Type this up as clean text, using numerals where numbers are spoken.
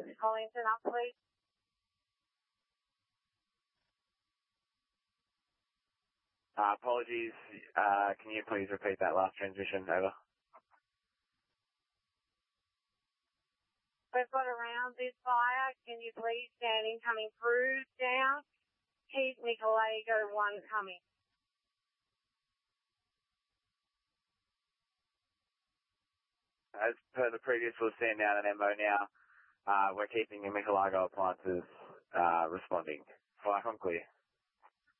James Collington up, please. Apologies. Can you please repeat that last transmission? Over. We've got around this fire. Can you please stand incoming crews down? Keep Nicolago 1 coming. As per the previous, we'll stand down at MO now. We're keeping the Nicolago appliances responding. Fire on clear.